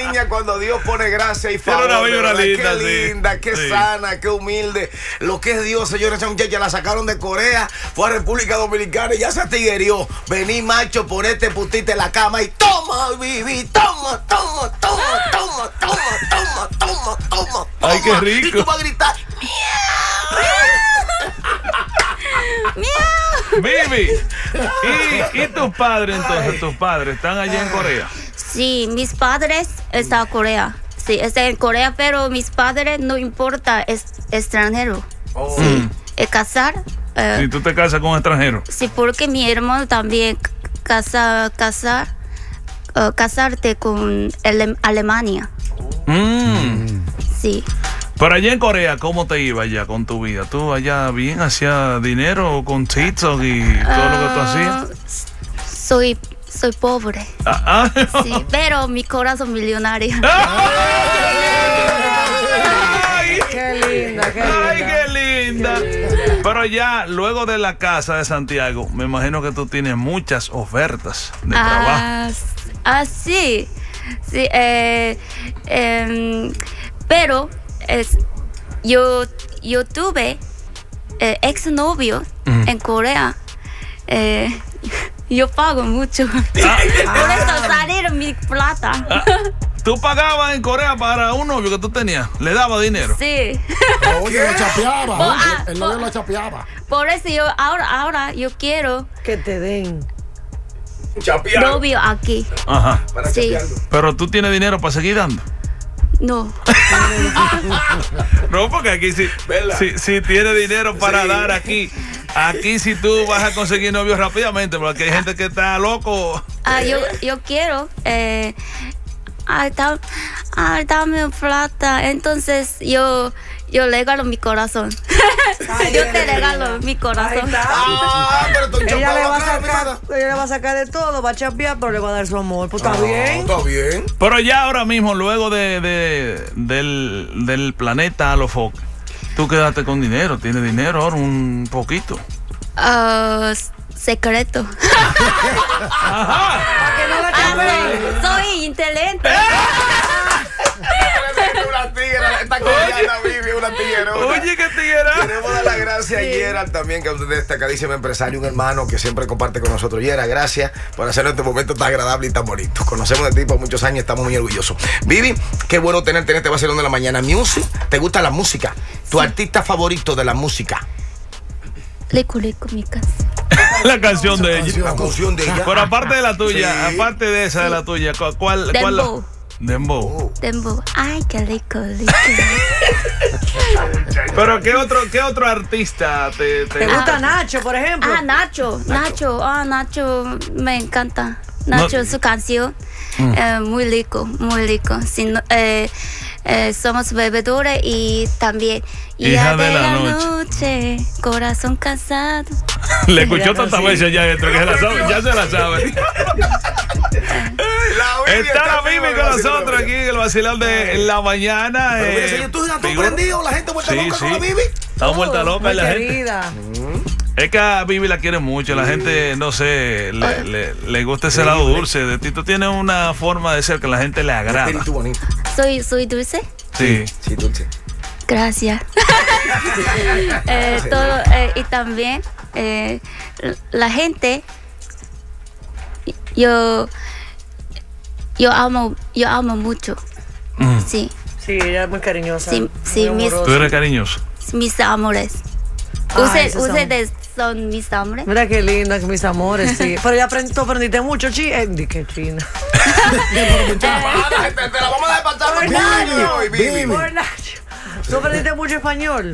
niña cuando Dios pone gracia y favor. Tiene una vibra linda, qué linda, qué sana, qué humilde. Lo que es Dios, señores, esa muchacha la sacaron de Corea, fue a República Dominicana y ya se atiguerió. Vení, macho, ponete putita en la cama y toma, Vivi, toma. Ay, qué rico. Y tú vas a gritar. Vivi, ¿y tus padres entonces? ¿Tus padres están allá en Corea? Sí, mis padres están en Corea. Sí, están en Corea, pero mis padres no importa, es extranjero. Sí, casar. Si tú te casas con un extranjero. Sí, porque mi hermano también casarte con Alemania. Sí. Pero allá en Corea, ¿cómo te iba allá con tu vida? ¿Tú allá bien hacías dinero con TikTok y todo lo que tú hacías? Soy pobre. Sí, pero mi corazón millonario. ¡Ay! Qué linda, qué linda. ¡Ay, qué linda! Pero ya, luego de la casa de Santiago, me imagino que tú tienes muchas ofertas de trabajo. Sí. Sí, pero yo tuve exnovio en Corea. Yo pago mucho. Por eso salir mi plata. ¿Tú pagabas en Corea para un novio que tú tenías? ¿Le daba dinero? Sí. Oye, lo chapeaba. El novio lo chapeaba. Por eso yo ahora yo quiero que te den novio aquí. Ajá. Sí. Pero tú tienes dinero para seguir dando. No. No, porque aquí sí tiene dinero para dar aquí. Aquí sí tú vas a conseguir novios rápidamente, porque hay gente que está loco. Yo quiero dame plata. Entonces yo regalo mi corazón. Yo te regalo mi corazón. Pero ella le va a sacar de todo, va a chapear, pero le va a dar su amor. Pues está bien. Está bien. Pero ya ahora mismo, luego del planeta Alofoque, tú quedaste con dinero. ¿Tienes dinero ahora un poquito? Secreto. Ajá. Para que no la chapeen. Soy inteligente. Una tigra, esta coreana vive una tigra. Oye, qué tigra. Queremos dar las gracias a Gerald también, que es un destacadísimo empresario, un hermano que siempre comparte con nosotros. Gerald, gracias por hacer este momento tan agradable y tan bonito. Conocemos de ti por muchos años, estamos muy orgullosos. Vivi, qué bueno tenerte en este Vacilón de la Mañana. Music, ¿te gusta la música? ¿Tu artista favorito de la música? Leco, mi casa. La canción de ella. La canción de ella. Pero aparte de la tuya, Sí. aparte de esa de la tuya, ¿cuál? Dembow. Ay, qué rico. Pero ¿qué otro artista te gusta? Nacho, por ejemplo. Nacho, me encanta. Nacho, su canción, muy rico. Somos bebedores y también Hija de la noche, corazón cansado. Le escuchó tantas veces ya dentro que ya se la sabe. Está la Vivi con nosotros aquí en el Vacilón de la Mañana. ¿Tú estás prendido? ¿La gente vuelta loca con la Vivi? Está vuelta loca la gente. Querida. Es que a Vivi la quiere mucho. La gente, no sé, le gusta ese lado dulce de ti. Tú tienes una forma de ser que la gente le agrada. Espíritu bonito. Soy dulce. Sí. Sí, dulce. Gracias. Y también la gente, yo amo mucho. Sí. Sí, ella es muy cariñosa. Sí, Tú eres cariñoso. mis amores. Ustedes son mis amores. Mira qué linda, mis amores, sí. Pero ya tú aprendiste mucho, qué china. Te la vamos a dejar pasar por Vivi. ¿Tú aprendiste mucho español?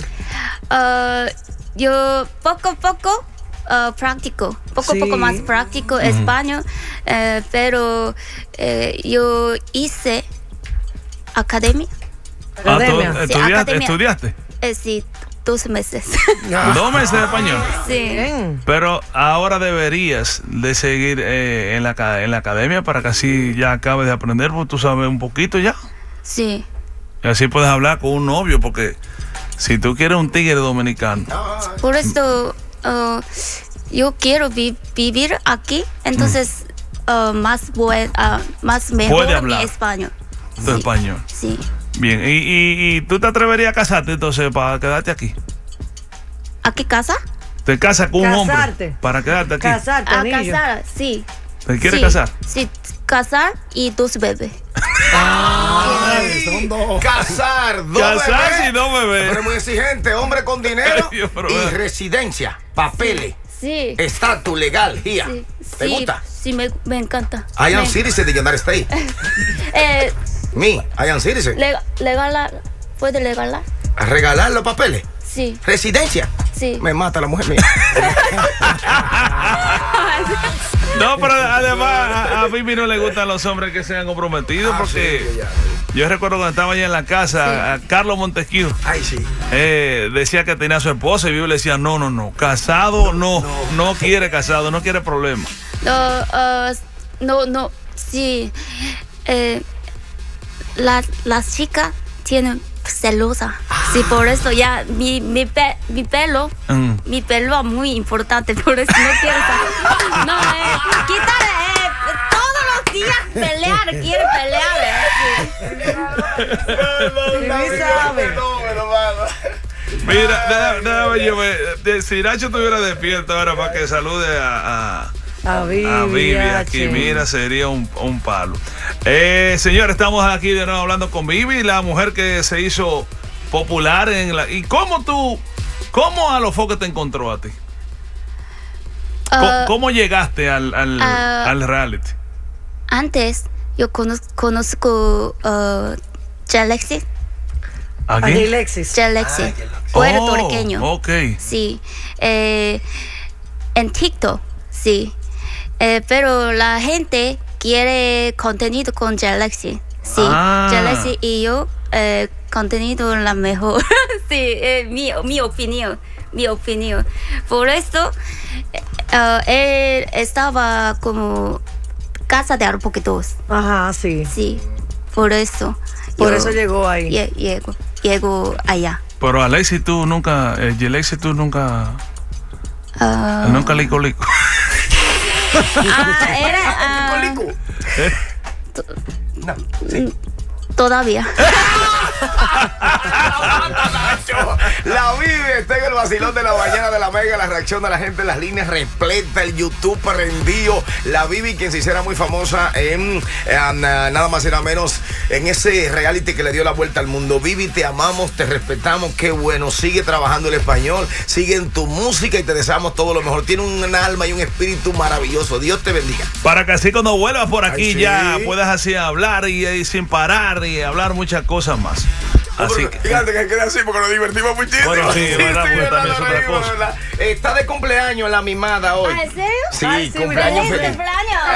Yo poco a poco práctico, poco más práctico español, pero yo hice academia. ¿Estudiaste? Sí, 2 meses. 2 meses de español. Sí. Pero ahora deberías de seguir en la academia para que así ya acabes de aprender, porque tú sabes un poquito ya. Sí. Y así puedes hablar con un novio, porque si tú quieres un tigre dominicano. Por eso yo quiero vivir aquí, entonces más mejor mi español. Tu español. Sí. Bien, ¿y tú te atreverías a casarte entonces para quedarte aquí? ¿A qué casa? ¿Te casas con un hombre Casarte. para quedarte aquí? Casarte, A anillo. casar, sí. ¿Te quieres Sí, casar? Sí, casar y 2 bebés. Ay, son dos. Casar, dos Casarse bebés. y no beber. Pero muy exigente, hombre con dinero Ay, Dios, pero y bueno. residencia, papeles, Sí. estatus legal, guía. Sí, ¿Te sí, gusta? Sí, me encanta. I am citizen de United States. Me, I am citizen. Legalar, ¿puede legalar? A regalar los papeles. Sí, Residencia. sí. Me mata la mujer mía. No, pero además a Vivi no le gustan los hombres que sean comprometidos porque sí, ya. yo recuerdo cuando estaba allá en la casa, a Carlos Montesquieu Ay, sí. decía que tenía a su esposa y Vivi le decía, no, casado no quiere casado, no quiere problemas. No, sí. Las chicas tienen celosa. Sí, por eso ya mi pelo es muy importante, por eso no quiero estar. No, quítale, todos los días quiere pelear. Sí, sabe. Mira, déjame yo ver, si Nacho estuviera despierto ahora para que salude a Vivi aquí, mira, sería un palo. Señor, estamos aquí de nuevo hablando con Vivi, la mujer que se hizo popular en la... ¿Y cómo a los foques te encontró a ti? ¿Cómo llegaste al reality? Antes yo conozco Jalexi. ¿A quién? Alexis. Jalexi, puertorriqueño. Ok. Sí, en TikTok, sí. Pero la gente quiere contenido con Jalexi. Sí, Jalexi y yo, contenido la mejor. Sí, mi opinión. Por eso, él estaba como casa de arpoquitos. Ajá, sí. Sí, por eso. Por eso llegó ahí. Llego allá. Pero Alexi, tú nunca, Yelexi, tú nunca lico. Era... No, sí. Todavía. La Vive está en el vacilón de la mañana de la Mega, la reacción de la gente, las líneas repleta, el YouTube prendido. La Vivi, quien se hiciera muy famosa en nada más y nada menos en ese reality que le dio la vuelta al mundo. Vivi, te amamos, te respetamos, qué bueno. Sigue trabajando el español, sigue en tu música y te deseamos todo lo mejor. Tiene un alma y un espíritu maravilloso. Dios te bendiga. Para que así cuando vuelvas por aquí, Ay, sí, ya puedas así hablar y sin parar y hablar muchas cosas más. Así que, fíjate que queda así porque nos divertimos muchísimo. Bueno, sí, verdad, porque también es otra reímos, cosa. ¿verdad? Está de cumpleaños la mimada hoy. ¿En serio? Sí, Ay, sí, cumpleaños mira, feliz.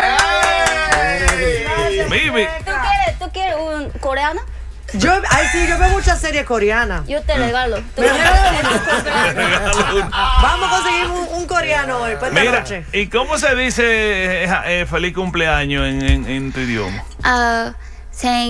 ¡Ey! Vivi. ¿Tú quieres un coreano? Yo veo muchas series coreanas. Yo te regalo. Me regalo Regalo. Vamos a conseguir un coreano hoy para esta Mira, noche. ¿y cómo se dice feliz cumpleaños en tu idioma? 생일